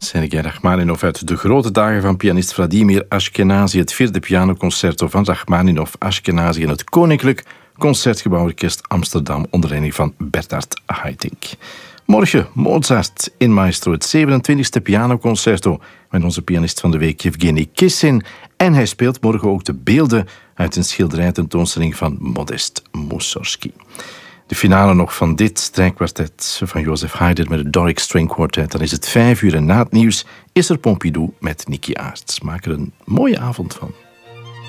Sergei Rachmaninov uit de grote dagen van pianist Vladimir Ashkenazy, het 4e pianoconcerto van Rachmaninov Ashkenazy en het Koninklijk Concertgebouworkest Amsterdam onder leiding van Bernard Haitink. Morgen Mozart in Maestro, het 27e pianoconcerto met onze pianist van de week Yevgeny Kissin. En hij speelt morgen ook de beelden uit een schilderijtentoonstelling van Modest Mussorgsky. De finale nog van dit strijkkwartet van Joseph Haydn met het Doric String Quartet. Dan is het 5 uur en na het nieuws is er Pompidou met Nicky Aarts. Maak er een mooie avond van.